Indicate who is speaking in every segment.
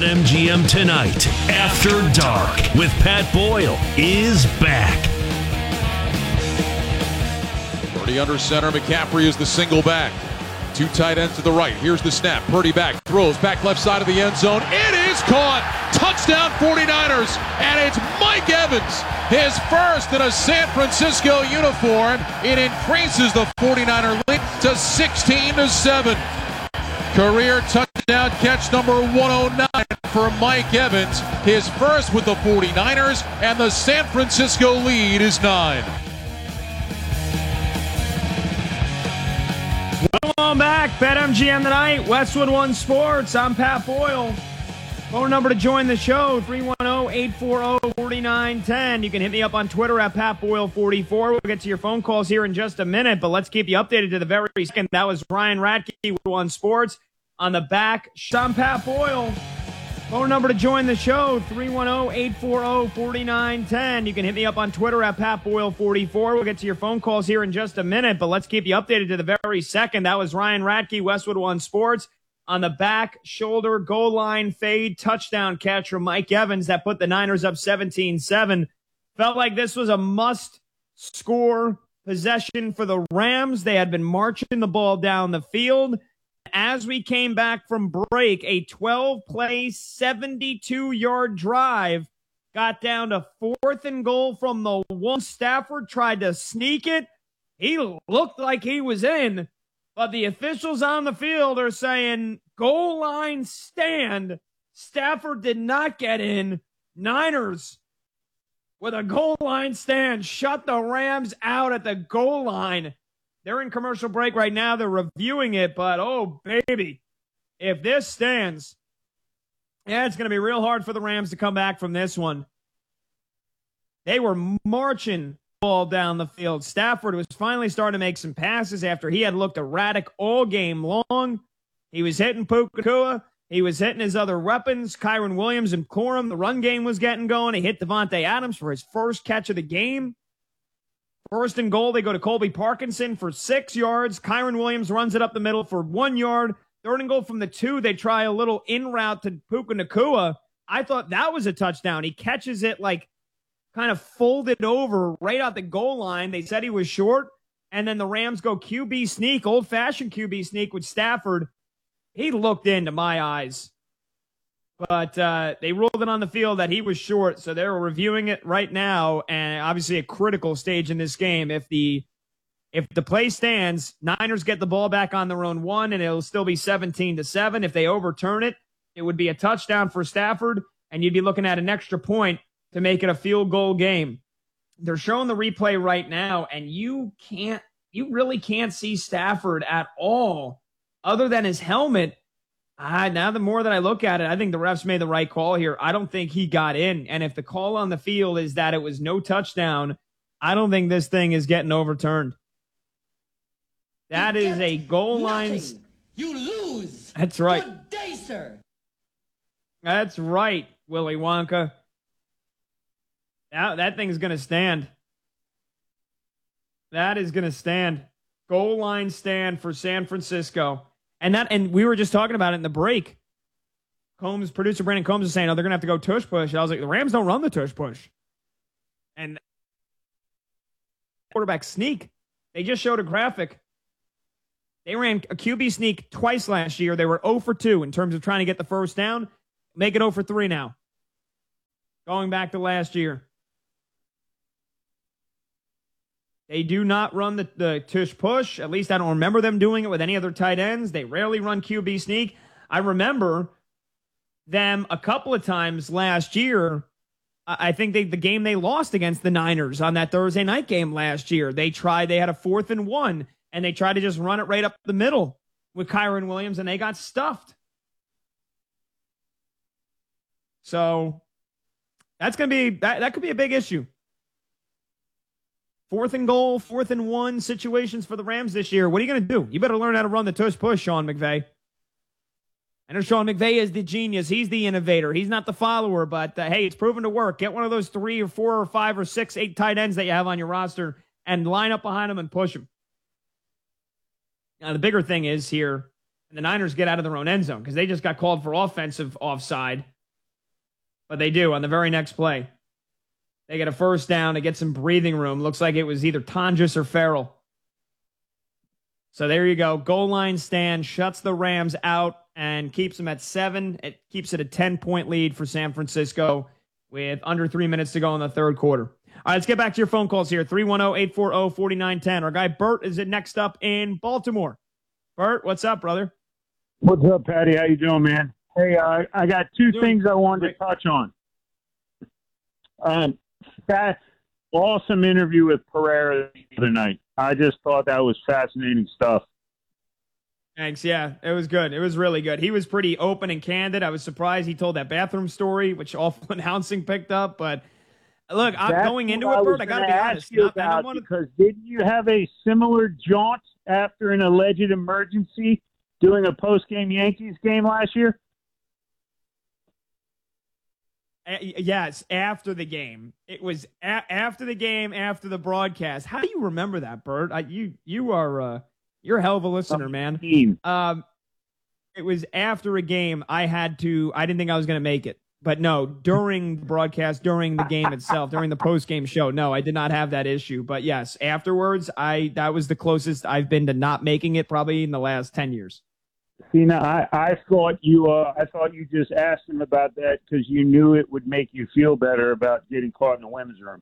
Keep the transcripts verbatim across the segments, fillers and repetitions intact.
Speaker 1: BetMGM Tonight, After Dark, with Pat Boyle, is back.
Speaker 2: Purdy under center. McCaffrey is the single back. Two tight ends to the right. Here's the snap. Purdy back. Throws back left side of the end zone. It is caught. Touchdown forty-niners. And it's Mike Evans. His first in a San Francisco uniform. It increases the forty-niner lead to sixteen to seven. Career touchdown catch number one oh nine for Mike Evans. His first with the forty-niners. And the San Francisco lead is nine.
Speaker 3: Welcome back, BetMGM Tonight, Westwood One Sports. I'm Pat Boyle. Phone number to join the show, three one zero, eight four zero, four nine one zero. You can hit me up on Twitter at Pat Boyle forty-four. We'll get to your phone calls here in just a minute, but let's keep you updated to the very second. That was Ryan Radke with One Sports. On the back, I'm Pat Boyle. Phone number to join the show, three one zero, eight four zero, four nine one zero. You can hit me up on Twitter at Pat Boyle forty-four. We'll get to your phone calls here in just a minute, but let's keep you updated to the very second. That was Ryan Radke, Westwood One Sports. On the back, shoulder, goal line, fade, touchdown catch from Mike Evans that put the Niners up seventeen seven. Felt like this was a must-score possession for the Rams. They had been marching the ball down the field. As we came back from break, a twelve-play, seventy-two-yard drive got down to fourth and goal from the one. Stafford tried to sneak it. He looked like he was in, but the officials on the field are saying goal line stand. Stafford did not get in. Niners, with a goal line stand, shut the Rams out at the goal line. They're in commercial break right now. They're reviewing it, but oh, baby, if this stands, yeah, it's going to be real hard for the Rams to come back from this one. They were marching the ball down the field. Stafford was finally starting to make some passes after he had looked erratic all game long. He was hitting Puka Nacua. He was hitting his other weapons, Kyren Williams and Corum. The run game was getting going. He hit Devontae Adams for his first catch of the game. First and goal, they go to Colby Parkinson for six yards. Kyren Williams runs it up the middle for one yard. Third and goal from the two, they try a little in route to Puka Nacua. I thought that was a touchdown. He catches it like kind of folded over right out the goal line. They said he was short. And then the Rams go Q B sneak, old-fashioned Q B sneak with Stafford. He looked into my eyes. But uh, they ruled it on the field that he was short, so they're reviewing it right now, and obviously a critical stage in this game. If the if the play stands, Niners get the ball back on their own one, and it'll still be seventeen to seven. If they overturn it, it would be a touchdown for Stafford, and you'd be looking at an extra point to make it a field goal game. They're showing the replay right now, and you can't, you really can't see Stafford at all, other than his helmet. Uh, now, the more that I look at it, I think the refs made the right call here. I don't think he got in. And if the call on the field is that it was no touchdown, I don't think this thing is getting overturned. That you is a goal line.
Speaker 4: You lose.
Speaker 3: That's right.
Speaker 4: Good day, sir.
Speaker 3: That's right, Willy Wonka. Now, that thing's going to stand. That is going to stand. Goal line stand for San Francisco. And that, and we were just talking about it in the break. Combs, producer Brandon Combs is saying, oh, they're going to have to go tush push. I was like, the Rams don't run the tush push. And quarterback sneak. They just showed a graphic. They ran a Q B sneak twice last year. They were zero for two in terms of trying to get the first down. Make it zero for three now. Going back to last year. They do not run the, the tush push. At least I don't remember them doing it with any other tight ends. They rarely run Q B sneak. I remember them a couple of times last year. I think they, the game they lost against the Niners on that Thursday night game last year, they tried, they had a fourth and one, and they tried to just run it right up the middle with Kyren Williams, and they got stuffed. So that's going to be, that, that could be a big issue. Fourth and goal, fourth and one situations for the Rams this year. What are you going to do? You better learn how to run the tush push, Sean McVay. I know Sean McVay is the genius. He's the innovator. He's not the follower, but uh, hey, it's proven to work. Get one of those three or four or five or six, eight tight ends that you have on your roster and line up behind them and push them. Now, the bigger thing is here, the Niners get out of their own end zone because they just got called for offensive offside But they do on the very next play. They get a first down to get some breathing room. Looks like it was either Tonjes or Farrell. So there you go. Goal line stand shuts the Rams out and keeps them at seven. It keeps it a ten-point lead for San Francisco with under three minutes to go in the third quarter. All right, let's get back to your phone calls here. three one zero, eight four zero, four nine one zero. Our guy Bert is it next up in Baltimore. Bert, what's up, brother?
Speaker 5: What's up, Patty? How you doing, man? Hey, uh, I got two
Speaker 3: Doing
Speaker 5: things I wanted
Speaker 3: great.
Speaker 5: to touch on. Um, that awesome interview with Pereira the other night. I just thought that was fascinating stuff.
Speaker 3: Thanks. Yeah, it was good. It was really good. He was pretty open and candid. I was surprised he told that bathroom story, which awful announcing picked up. But look, I'm
Speaker 5: That's
Speaker 3: going into
Speaker 5: what
Speaker 3: it,
Speaker 5: I
Speaker 3: Bert.
Speaker 5: was
Speaker 3: I got to
Speaker 5: gonna
Speaker 3: be
Speaker 5: ask
Speaker 3: honest.
Speaker 5: you
Speaker 3: Not- and I
Speaker 5: about,
Speaker 3: wanna-
Speaker 5: because didn't you have a similar jaunt after an alleged emergency doing a post-game Yankees game last year?
Speaker 3: Uh, yes, after the game. It was a- after the game, after the broadcast. How do you remember that, Bert? I, you you are uh, you're a hell of a listener, man.
Speaker 5: Team.
Speaker 3: Um, it was after a game. I had to. I didn't think I was going to make it, but no. During the broadcast, during the game itself, during the post game show, no, I did not have that issue. But yes, afterwards, I that was the closest I've been to not making it probably in the last ten years.
Speaker 5: See, now I, I thought you uh, I thought you just asked him about that because you knew it would make you feel better about getting caught in the women's room.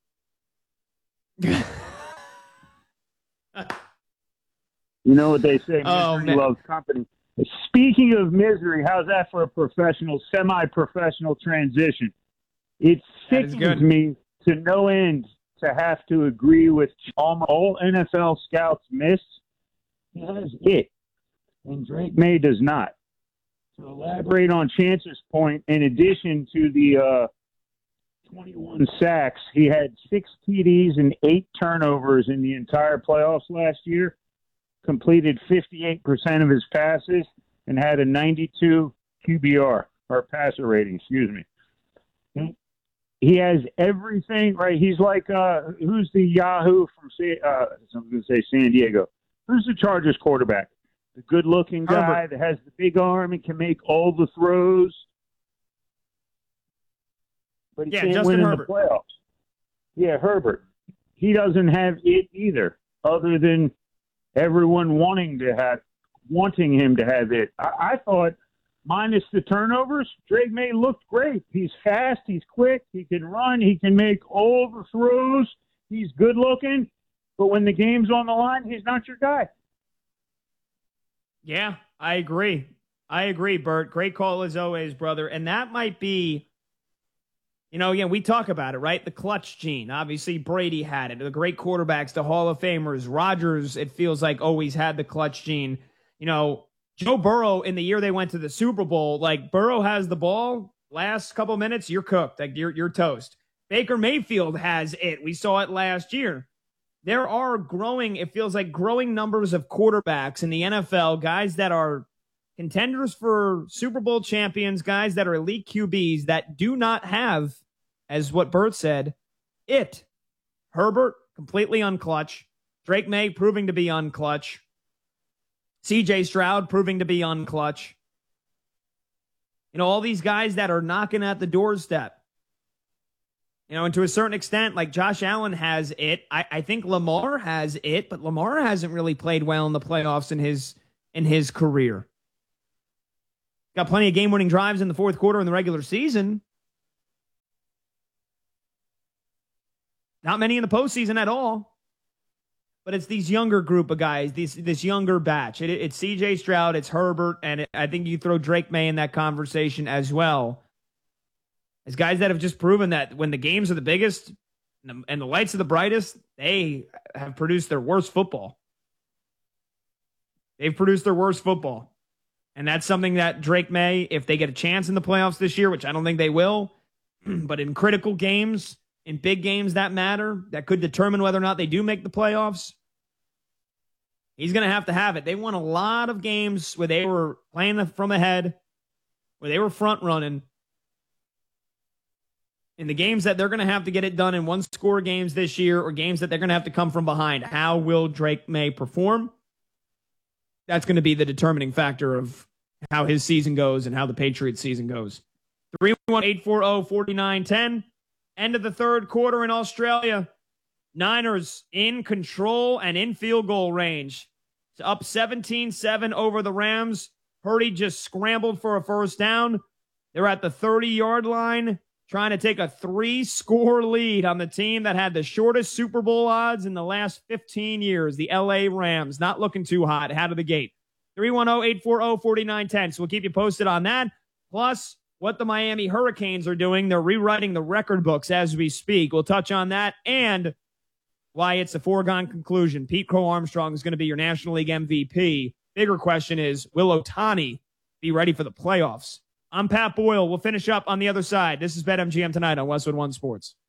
Speaker 5: You know what they say, misery
Speaker 3: Oh, man.
Speaker 5: loves company. Speaking of misery, how's that for a professional, semi-professional transition? It
Speaker 3: That is
Speaker 5: sickens
Speaker 3: good.
Speaker 5: me to no end to have to agree with all, all N F L scouts miss. He has it, and Drake May does not. To elaborate on Chance's point, in addition to the uh, twenty-one sacks, he had six T Ds and eight turnovers in the entire playoffs last year, completed fifty-eight percent of his passes, and had a ninety-two Q B R, or passer rating, excuse me. He has everything, right? He's like, uh, who's the Yahoo from, Sa- uh, I'm going to say San Diego. Who's the Chargers quarterback? The good-looking guy
Speaker 3: Herbert.
Speaker 5: that has the big arm and can make all the throws. But he
Speaker 3: Yeah,
Speaker 5: can't
Speaker 3: Justin
Speaker 5: win
Speaker 3: Herbert.
Speaker 5: in the playoffs. Yeah, Herbert. He doesn't have it either, other than everyone wanting to have, wanting him to have it. I, I thought, minus the turnovers, Drake May looked great. He's fast, he's quick, he can run, he can make all the throws, he's good looking, but when the game's on the line, he's not your guy.
Speaker 3: Yeah, I agree. I agree, Bert. Great call as always, brother. And that might be, you know, again, we talk about it, right? The clutch gene. Obviously, Brady had it. The great quarterbacks, the Hall of Famers. Rodgers, it feels like, always had the clutch gene. You know, Joe Burrow, in the year they went to the Super Bowl, like, Burrow has the ball, last couple minutes, you're cooked. Like, you're, you're toast. Baker Mayfield has it. We saw it last year. There are growing, it feels like growing numbers of quarterbacks in the N F L, guys that are contenders for Super Bowl champions, guys that are elite Q Bs that do not have, as what Bert said, it. Herbert, completely unclutch. Drake May proving to be unclutch. C J Stroud proving to be unclutch. You know, all these guys that are knocking at the doorstep. You know, and to a certain extent, like Josh Allen has it. I, I think Lamar has it, but Lamar hasn't really played well in the playoffs in his in his career. Got plenty of game-winning drives in the fourth quarter in the regular season. Not many in the postseason at all. But it's these younger group of guys, these this younger batch. It, it's C J Stroud, it's Herbert, and it, I think you throw Drake May in that conversation as well. As guys that have just proven that when the games are the biggest and the, and the lights are the brightest, they have produced their worst football. They've produced their worst football. And that's something that Drake May, if they get a chance in the playoffs this year, which I don't think they will, but in critical games, in big games that matter, that could determine whether or not they do make the playoffs, he's going to have to have it. They won a lot of games where they were playing from ahead, where they were front running. In the games that they're going to have to get it done in one-score games this year, or games that they're going to have to come from behind, how will Drake May perform? That's going to be the determining factor of how his season goes and how the Patriots season goes. three one eight four zero, four nine one zero. End of the third quarter in Australia. Niners in control and in field goal range. It's up seventeen seven over the Rams. Purdy just scrambled for a first down. They're at the thirty-yard line, trying to take a three-score lead on the team that had the shortest Super Bowl odds in the last fifteen years, the L A Rams. Not looking too hot out of the gate. three one zero, eight four zero, four nine one zero. So we'll keep you posted on that. Plus, what the Miami Hurricanes are doing. They're rewriting the record books as we speak. We'll touch on that and why it's a foregone conclusion. Pete Crow Armstrong is going to be your National League M V P. Bigger question is, will Ohtani be ready for the playoffs? I'm Pat Boyle. We'll finish up on the other side. This is BetMGM Tonight on Westwood One Sports.